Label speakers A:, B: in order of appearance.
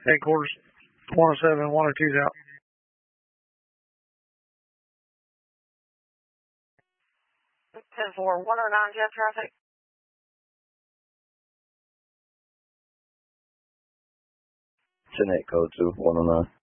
A: Headquarters, 107, 102's out.
B: 10-4, 109 jet traffic.
C: 10-8 code 2, 109.